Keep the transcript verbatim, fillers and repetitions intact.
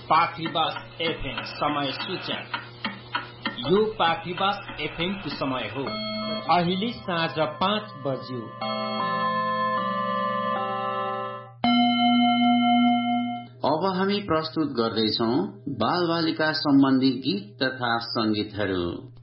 पाखरीबास FM समय सूचक। यो पाखरीबास एफएम को समय हो। अहिले साँझ पाँच बज्यो। अब हामी प्रस्तुत गर्दैछौं बाल बालिका सम्बन्धी गीत तथा संगीतहरू।